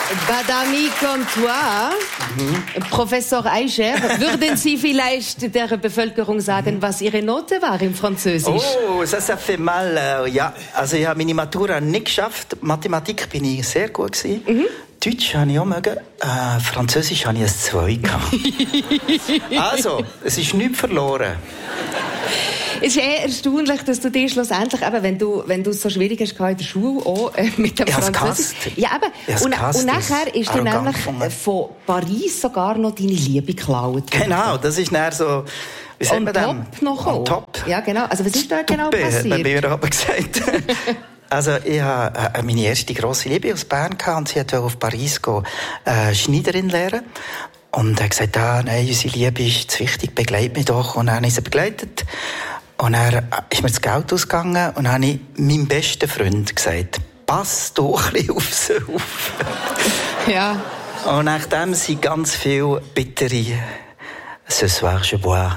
Badami comme toi, Professor Eicher, würden Sie vielleicht der Bevölkerung sagen, was Ihre Note war im Französisch? Oh, ça fait mal. Ja, also ich habe meine Matura nicht geschafft. Mathematik bin ich sehr gut gewesen. Deutsch habe ich auch mögen. Französisch habe ich ein 2 gehabt. Also, es ist nichts verloren. Es ist erstaunlich, dass du dir schlussendlich, eben, wenn du es so schwierig hast in der Schule, auch mit dem Französisch. Ja, eben. Und nachher ist dir nämlich von Paris sogar noch deine Liebe geklaut. Genau, das ist dann so... Wie sagt man dem? Top noch. On top. Ja, genau. Also was ist da genau passiert? Hat mir aber gesagt. Also ich hatte meine erste grosse Liebe aus Bern und sie wollte auf Paris gehen, Schneiderin lernen. Und er hat gesagt, nein, unsere Liebe ist zu wichtig, begleite mich doch. Und dann habe ich sie begleitet. Und dann ist mir das Geld ausgegangen und dann habe ich meinem besten Freund gesagt, pass doch ein bisschen auf sie auf. Ja. Und nachdem sind ganz viele bittere «Ce soir je bois».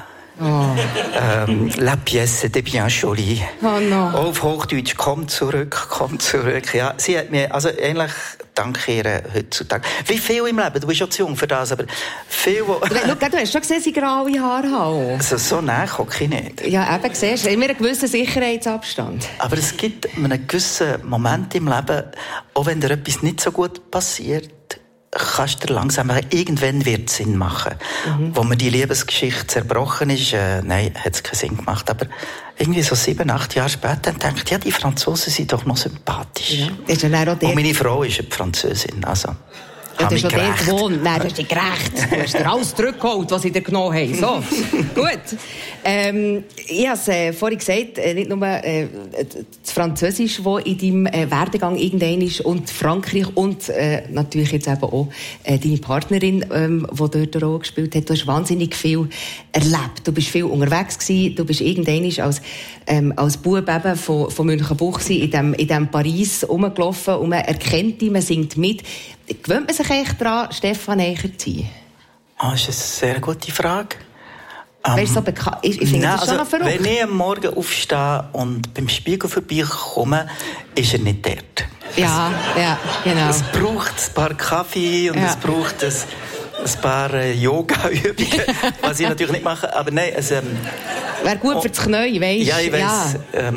La pièce était bien jolie. Oh no. Auf Hochdeutsch, komm zurück. Ja, sie hat mir, also eigentlich danke ihr heutzutage. Wie viel im Leben, du bist schon zu jung für das, aber viel... Du hast schon gesehen, sie graue Haare haben. Also so nah gucke ich nicht. Ja, eben, siehst du, immer einen gewissen Sicherheitsabstand. Aber es gibt einen gewissen Moment im Leben, auch wenn dir etwas nicht so gut passiert, kannst du langsam, irgendwann wird es Sinn machen. Wo mir die Liebesgeschichte zerbrochen ist, nein, hat es keinen Sinn gemacht. Aber irgendwie so 7, 8 Jahre später denke ich, ja, die Franzosen sind doch noch sympathisch. Ja. Ist ja auch und meine Frau ist eine Französin, also... Ja, du hast schon dort gewohnt. Nein, du hast dich gerecht. Du hast dir alles zurückgeholt, was sie dir genommen haben. So, gut. Ich habe es vorhin gesagt, nicht nur das Französisch, das in deinem Werdegang irgendein ist, und Frankreich und natürlich jetzt eben auch deine Partnerin, die dort eine Rolle gespielt hat. Du hast wahnsinnig viel erlebt. Du bist viel unterwegs gewesen. Du bist irgendwann als Bub eben von Münchenbuchsee in dem Paris rumgelaufen und man erkennt dich, man singt mit. Gewöhnt man sich eigentlich daran, Stefan Eicher zu sein? Das ist eine sehr gute Frage. Weißt du, so bekannt? Ich finde das schon noch verrückt. Wenn ich am Morgen aufstehe und beim Spiegel vorbeikomme, ist er nicht dort. Ja, genau. Es braucht ein paar Kaffee und es braucht ein paar Yoga-Übungen, was ich natürlich nicht mache. Aber nein, wäre gut für das Knie, weißt du? Ja, ich weiss. Ja.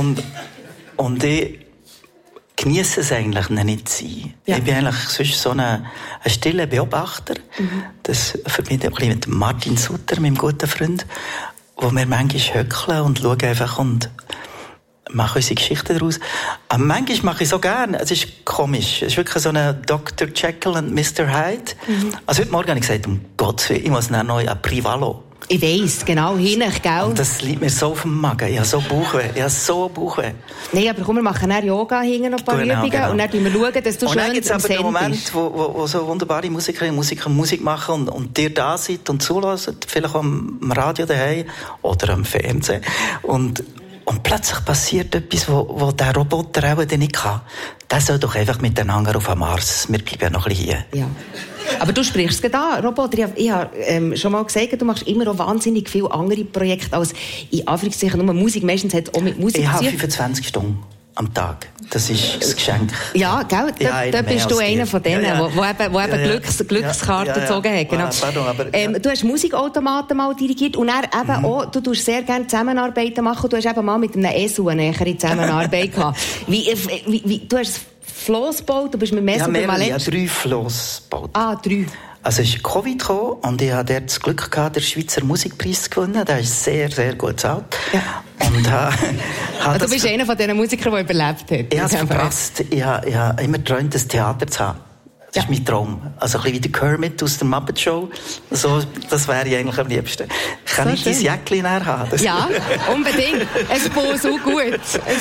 Und ich genieße es eigentlich nicht zu sein. Ja. Ich bin eigentlich sonst so ein stiller Beobachter. Das verbinde ich auch mit Martin Sutter, meinem guten Freund, wo wir manchmal höckeln und schauen einfach und machen unsere Geschichten daraus. Aber manchmal mache ich so gerne. Es ist komisch. Es ist wirklich so eine Dr. Jekyll und Mr. Hyde. Also heute Morgen habe ich gesagt, um Gottes Willen, ich muss noch neu ein Privalo. Ich weiss, genau, hinein, gell? Und das liegt mir so auf dem Magen. Ich habe so Bauchweh. Nein, aber komm, wir machen dann Yoga, hinten noch ein paar Übungen. Genau. Und dann schauen wir, dass du schön im Send bist. Und dann gibt es aber den Moment, wo so wunderbare Musikerinnen und Musiker Musik machen und dir da seid und zulassen, vielleicht am Radio daheim oder am Fernsehen. Und plötzlich passiert etwas, wo der Roboter auch nicht kann. Der soll doch einfach mit den Anger auf dem Mars. Wir bleiben ja noch ein bisschen hier. Ja. Aber du sprichst es an, Roboter. Ich habe schon mal gesagt, du machst immer noch wahnsinnig viele andere Projekte als in Anführungszeichen nur Musik. Meistens hat es auch mit Musik Ich habe 25 Stunden am Tag. Das ist das Geschenk. Ja, gell? Da bist du einer von denen, der eben Glückskarten gezogen hat. Genau. Pardon, du hast Musikautomaten mal dirigiert und dann eben auch, du tust sehr gerne Zusammenarbeiten machen. Du hast eben mal mit einem ESU eine nähere Zusammenarbeit gehabt. Du hast Floss gebaut, du bist mit Messer ich habe 3 Floss gebaut. 3. Also es ist Covid gekommen und ich hatte dort das Glück gehabt, den Schweizer Musikpreis zu gewinnen. Der ist sehr, sehr gut bezahlt. Ja. Und du bist einer von diesen Musikern, der überlebt hat. Ich habe es verpasst. Ich habe immer geträumt, ein Theater zu haben. Das ist mein Traum. Also ein bisschen wie der Kermit aus der Muppet Show. So, das wäre ich eigentlich am liebsten. Kann so ich dein Jäckchen näher haben? Ja, unbedingt. Es ist so gut.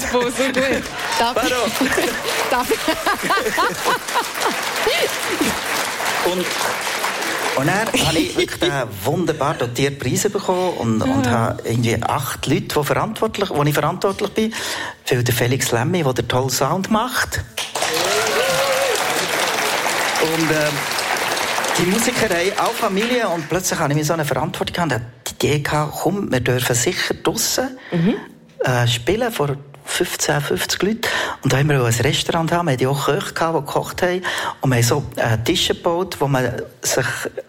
Darf ich? Und dann habe ich wirklich den wunderbar dotierten Preis bekommen und habe irgendwie 8 Leute, die ich verantwortlich bin. Für den Felix Lemmy, der den tollen Sound macht. Und die Musikerei, auch Familie. Und plötzlich habe ich mir so eine Verantwortung gehabt. Die Idee gehabt, komm, wir dürfen sicher draussen spielen vor 15, 50 Leute. Und da haben wir ein Restaurant haben. Wir hatten auch Köche gehabt, die gekocht haben. Und wir haben so Tische gebaut, wo man sich,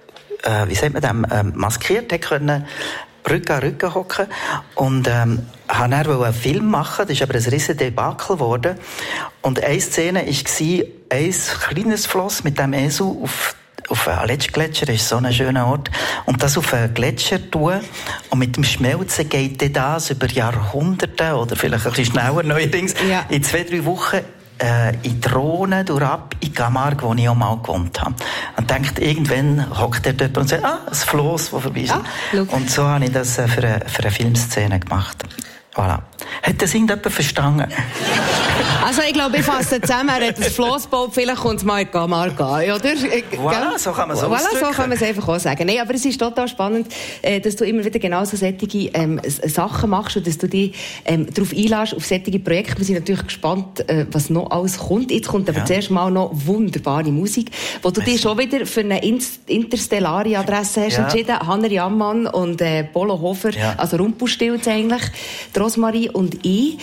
maskiert hat können, Rücken an Rücken hocken. Und, wollte dann einen Film machen. Das ist aber ein riesen Debakel geworden. Und eine Szene war, ein kleines Floss mit dem Esel auf einen Aletschgletscher, das ist so ein schöner Ort, und das auf einen Gletscher tun, und mit dem Schmelzen geht das über Jahrhunderte, oder vielleicht ein bisschen schneller neuerdings, in 2-3 Wochen in die Rhone durchab, in Camargue, wo ich auch mal gewohnt habe. Und denkt, irgendwann hockt dort jemand und sagt, ein Floss, das vorbei ist. Und so habe ich das für eine Filmszene gemacht. Voilà. Hat das irgendjemand verstanden? Also ich glaube, ich fasse zusammen, er hat das Floss gebaut, vielleicht kommt es mal in Camargue, oder? Voilà, so kann man es ausdrücken. Voilà, so kann man es einfach auch sagen. Nein, aber es ist total spannend, dass du immer wieder genau so solche Sachen machst und dass du dich darauf einlässt, auf solche Projekte. Wir sind natürlich gespannt, was noch alles kommt. Jetzt kommt aber zuerst mal noch wunderbare Musik, wo du dich schon wieder für eine interstellare Adresse hast entschieden. Hanner Ammann und Polo Hofer, also Rumpelstilz eigentlich, die Rosmarie und ich.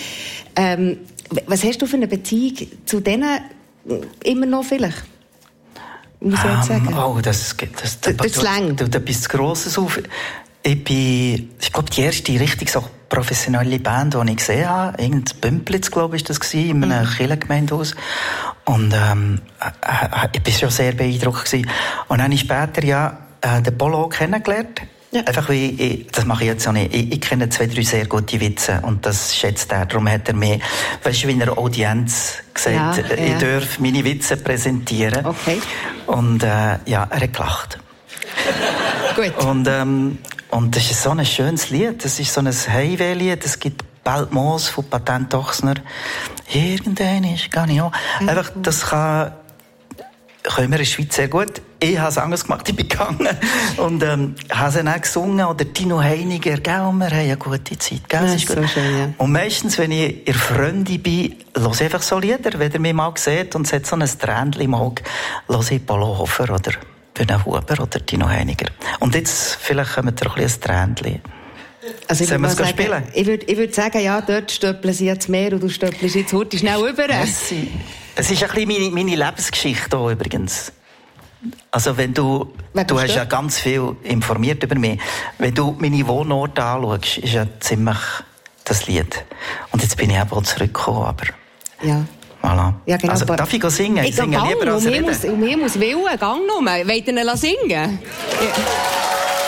Was hast du für eine Beziehung zu denen immer noch vielleicht? Wie soll ich sagen? Oh, das lang. Du bist Grosses auf. Ich glaube, die erste richtig so professionelle Band, die ich gesehen habe, irgendein Bümplitz, glaube ich, das war, in einem Kirchengemeindehaus. Und ich war schon sehr beeindruckt gewesen. Und dann habe ich später den Polo kennengelernt. Ja. Einfach wie das mache ich jetzt auch nicht. Ich kenne 2-3 sehr gute Witze und das schätzt er. Darum hat er mir, weißt du, wie in einer Audienz gesagt, ich darf meine Witze präsentieren. Okay. Und er hat gelacht. Gut. Und das ist so ein schönes Lied. Das ist so ein Heimweh-Lied. Es gibt Beltmoos von Patent Ochsner. Irgendwann ist gar nicht auch. Einfach, das können wir in der Schweiz sehr gut. Ich habe es anders gemacht, ich bin gegangen und habe es dann auch gesungen. Oder Tino Heiniger, gell, wir haben eine gute Zeit. Gell? Das ist gut. So schön, ja. Und meistens, wenn ich in der Freunde bin, höre ich einfach so Lieder. Wenn ihr mich mal seht und es hat so ein Tränchen im Auge, höre ich Polo Hofer oder Bühne Huber oder Tino Heiniger. Und jetzt vielleicht kommt ihr ein bisschen ein Tränchen. Also sollen wir es spielen? Ich würde sagen, ja, dort stöppeln sie jetzt mehr und du stöppelst jetzt heute schnell rüber. Es ist ein bisschen meine Lebensgeschichte hier übrigens. Also wenn du hast ja ganz viel informiert über mich. Wenn du meine Wohnorte anschaust, ist ja ziemlich das Lied. Und jetzt bin ich eben zurückgekommen, aber... Ja. Voilà. Ja, genau, also darf ich singen? Ich singe lieber als reden. Und mir muss Willen, gang nur. Wollt ihr ihn singen? Ja.